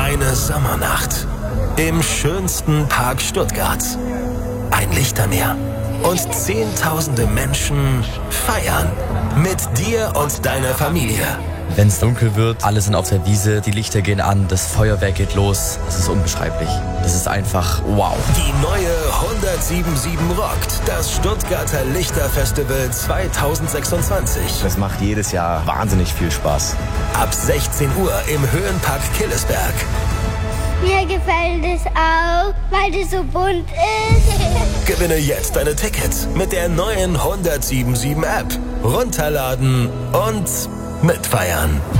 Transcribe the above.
Eine Sommernacht im schönsten Park Stuttgarts. Ein Lichtermeer und Zehntausende Menschen feiern mit dir und deiner Familie. Wenn es dunkel wird, alle sind auf der Wiese, die Lichter gehen an, das Feuerwerk geht los. Das ist unbeschreiblich. Das ist einfach wow. Die neue 1077 rockt das Stuttgarter Lichterfestival 2026. Das macht jedes Jahr wahnsinnig viel Spaß. Ab 16 Uhr im Höhenpark Killesberg. Mir gefällt es auch, weil es so bunt ist. Gewinne jetzt deine Tickets mit der neuen 1077 App. Runterladen und mitfeiern.